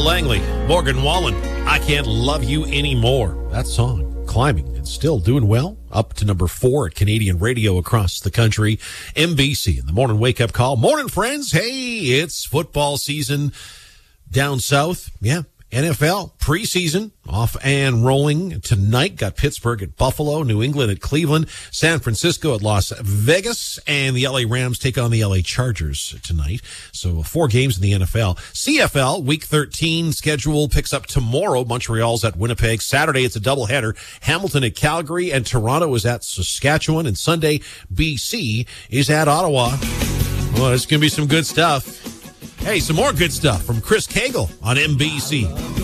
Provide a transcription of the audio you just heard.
Langley, Morgan Wallen, I Can't Love You Anymore. That song, climbing and still doing well, up to number 4 at Canadian radio across the country. MBC in the morning wake-up call. Morning, friends. Hey, it's football season down south. Yeah, NFL preseason off and rolling tonight. Got Pittsburgh at Buffalo, New England at Cleveland, San Francisco at Las Vegas, and the LA Rams take on the LA Chargers tonight. So 4 games in the NFL. CFL Week 13 schedule picks up tomorrow. Montreal's at Winnipeg. Saturday it's a doubleheader. Hamilton at Calgary, and Toronto is at Saskatchewan. And Sunday, BC is at Ottawa. Well, it's going to be some good stuff. Hey, some more good stuff from Chris Cagle on MBC.